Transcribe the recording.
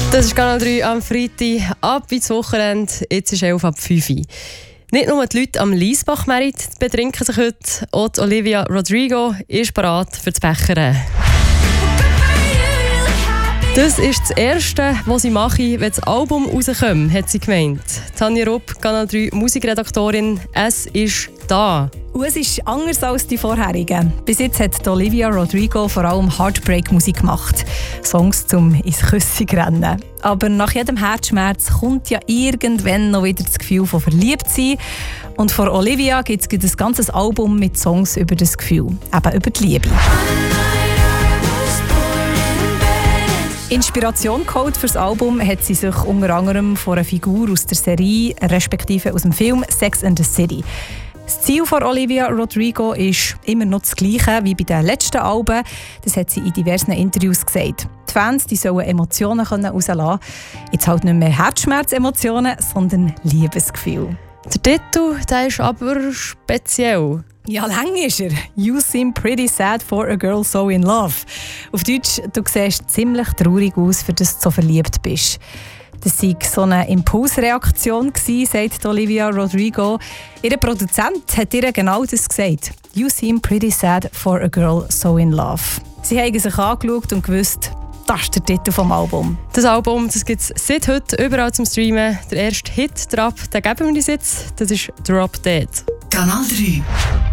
Das ist Kanal 3 am Freitag, ab ins Wochenende. Jetzt ist 11 ab 5 Uhr. Nicht nur die Leute am Liesbach-Merit betrinken sich heute, auch die Olivia Rodrigo ist bereit für das Bechern. Das ist das Erste, was sie mache, wenn das Album rauskommt, hat sie gemeint. Tanja Rupp, Kanal 3 Musikredaktorin, es ist da. Und es ist anders als die vorherigen. Bis jetzt hat Olivia Rodrigo vor allem Heartbreak-Musik gemacht. Songs zum ins Küssen rennen. Aber nach jedem Herzschmerz kommt ja irgendwann noch wieder das Gefühl von Verliebtsein. Und von Olivia gibt es ein ganzes Album mit Songs über das Gefühl, eben über die Liebe. Inspiration geholt für das Album hat sie sich unter anderem von einer Figur aus der Serie, respektive aus dem Film Sex and the City. Das Ziel von Olivia Rodrigo ist immer noch das Gleiche wie bei den letzten Alben. Das hat sie in diversen Interviews gesagt. Die Fans sollen Emotionen rauslassen können. Jetzt halt nicht mehr Herzschmerz-Emotionen, sondern Liebesgefühl. Der Titel der ist aber speziell. Ja, lang ist er. You seem pretty sad for a girl so in love. Auf Deutsch, du siehst ziemlich traurig aus, für das du so verliebt bist. Das war so eine Impulsreaktion, sagt Olivia Rodrigo. Ihr Produzent hat ihr genau das gesagt. You seem pretty sad for a girl so in love. Sie haben sich angeschaut und gewusst, das ist der Titel des Albums. Das Album gibt es seit heute überall zum Streamen. Der erste Hit, Drop, den geben wir uns jetzt. Das ist Drop Dead. Kanal 3.